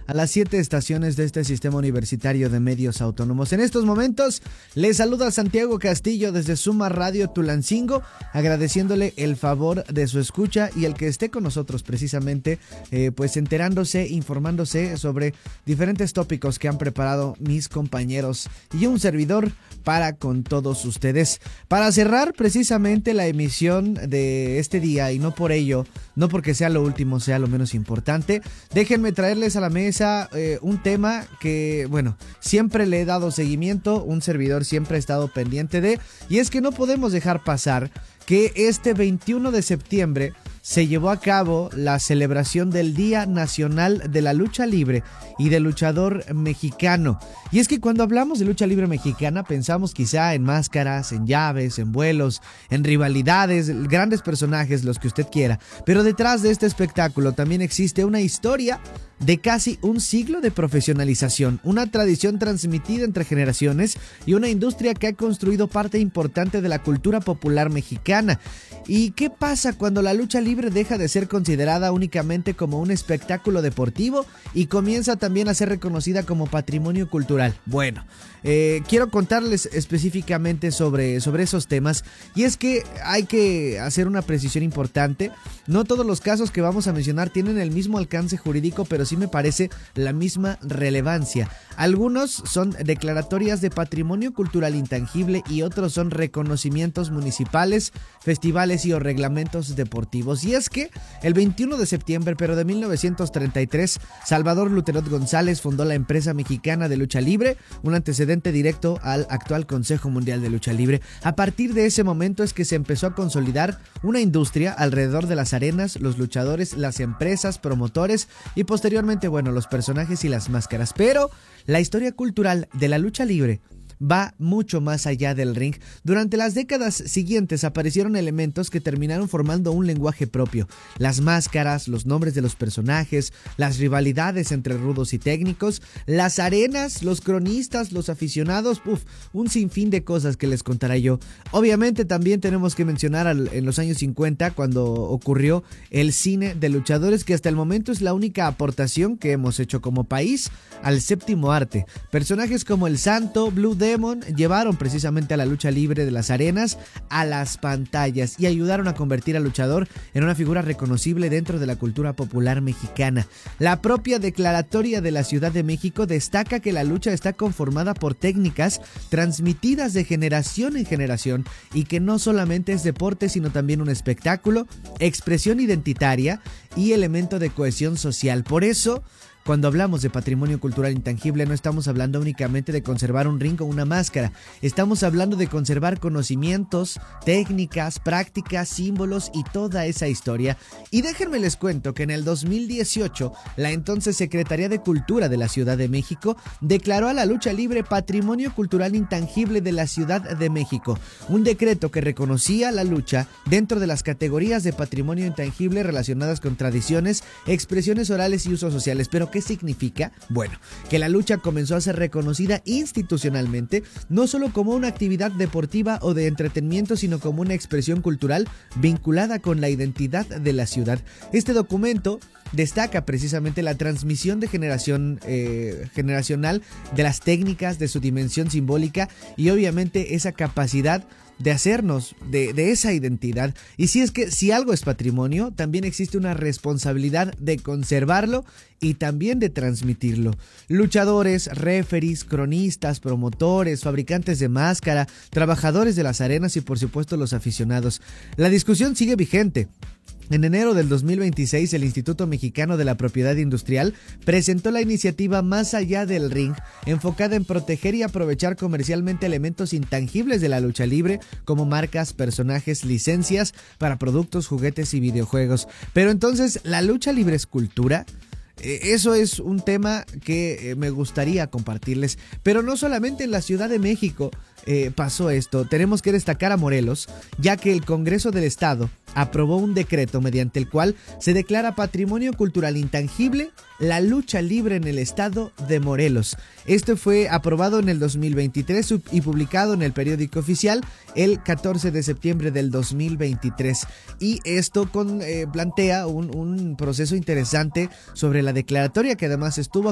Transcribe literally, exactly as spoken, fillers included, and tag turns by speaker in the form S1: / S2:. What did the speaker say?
S1: a las siete estaciones de este sistema universitario de medios autónomos. En estos momentos les saluda Santiago Castillo desde Suma Radio Tulancingo, agradeciéndole el favor de su escucha y el que esté con nosotros precisamente, eh, pues enterándose, informándose sobre diferentes tópicos que han preparado mis compañeros y un servidor para con todos ustedes. Para cerrar precisamente la emisión de este día, y no por ello, no porque sea lo último, sea lo menos importante, déjenme traerles a la mesa eh, un tema que, bueno, siempre le he dado seguimiento, un servidor siempre ha estado pendiente de, y es que no podemos dejar pasar que este veintiuno de septiembre se llevó a cabo la celebración del Día Nacional de la Lucha Libre y del Luchador Mexicano. Y es que cuando hablamos de lucha libre mexicana pensamos quizá en máscaras, en llaves, en vuelos, en rivalidades, grandes personajes, los que usted quiera. Pero detrás de este espectáculo también existe una historia de casi un siglo de profesionalización, una tradición transmitida entre generaciones y una industria que ha construido parte importante de la cultura popular mexicana. ¿Y qué pasa cuando la lucha libre deja de ser considerada únicamente como un espectáculo deportivo y comienza también a ser reconocida como patrimonio cultural? Bueno, eh, quiero contarles específicamente sobre, sobre esos temas, y es que hay que hacer una precisión importante. No todos los casos que vamos a mencionar tienen el mismo alcance jurídico, pero sí me parece la misma relevancia. Algunos son declaratorias de patrimonio cultural intangible y otros son reconocimientos municipales, festivales y o reglamentos deportivos. Y es que el veintiuno de septiembre, pero de mil novecientos treinta y tres, Salvador Luterot González fundó la empresa mexicana de lucha libre, un antecedente directo al actual Consejo Mundial de Lucha Libre. A partir de ese momento es que se empezó a consolidar una industria alrededor de las arenas, los luchadores, las empresas, promotores y posteriormente, bueno, los personajes y las máscaras. Pero la historia cultural de la lucha libre va mucho más allá del ring. Durante las décadas siguientes aparecieron elementos que terminaron formando un lenguaje propio. Las máscaras, los nombres de los personajes, las rivalidades entre rudos y técnicos, las arenas, los cronistas, los aficionados, uf, un sinfín de cosas que les contaré yo. Obviamente también tenemos que mencionar al, en los años cincuenta, cuando ocurrió el cine de luchadores, que hasta el momento es la única aportación que hemos hecho como país al séptimo arte. Personajes como el Santo, Blue Demon llevaron precisamente a la lucha libre de las arenas a las pantallas y ayudaron a convertir al luchador en una figura reconocible dentro de la cultura popular mexicana. La propia declaratoria de la Ciudad de México destaca que la lucha está conformada por técnicas transmitidas de generación en generación y que no solamente es deporte, sino también un espectáculo, expresión identitaria y elemento de cohesión social. Por eso, cuando hablamos de patrimonio cultural intangible, no estamos hablando únicamente de conservar un ring o una máscara. Estamos hablando de conservar conocimientos, técnicas, prácticas, símbolos y toda esa historia. Y déjenme les cuento que en el dos mil dieciocho, la entonces Secretaría de Cultura de la Ciudad de México declaró a la lucha libre Patrimonio Cultural Intangible de la Ciudad de México. Un decreto que reconocía la lucha dentro de las categorías de patrimonio intangible relacionadas con tradiciones, expresiones orales y usos sociales. Pero ¿qué significa? Bueno, que la lucha comenzó a ser reconocida institucionalmente, no solo como una actividad deportiva o de entretenimiento, sino como una expresión cultural vinculada con la identidad de la ciudad. Este documento destaca precisamente la transmisión de generación eh, generacional de las técnicas, de su dimensión simbólica y obviamente esa capacidad de hacernos de, de esa identidad. Y si es que si algo es patrimonio, también existe una responsabilidad de conservarlo y también de transmitirlo. Luchadores, referees, cronistas, promotores, fabricantes de máscara, trabajadores de las arenas y por supuesto los aficionados. La discusión sigue vigente. En enero del dos mil veintiséis, el Instituto Mexicano de la Propiedad Industrial presentó la iniciativa Más Allá del Ring, enfocada en proteger y aprovechar comercialmente elementos intangibles de la lucha libre, como marcas, personajes, licencias para productos, juguetes y videojuegos. Pero entonces, ¿la lucha libre es cultura? Eso es un tema que me gustaría compartirles, pero no solamente en la Ciudad de México eh, pasó esto. Tenemos que destacar a Morelos, ya que el Congreso del Estado aprobó un decreto mediante el cual se declara patrimonio cultural intangible la lucha libre en el estado de Morelos. Esto fue aprobado en el dos mil veintitrés y publicado en el periódico oficial el catorce de septiembre del dos mil veintitrés. Y esto con, eh, plantea un, un proceso interesante sobre la declaratoria, que además estuvo